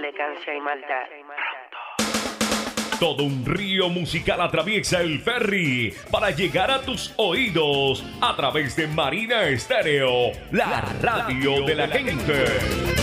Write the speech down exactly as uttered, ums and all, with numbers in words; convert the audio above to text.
elegancia y maldad. Todo un río musical atraviesa el ferry para llegar a tus oídos a través de Marina Estéreo, la radio de la gente.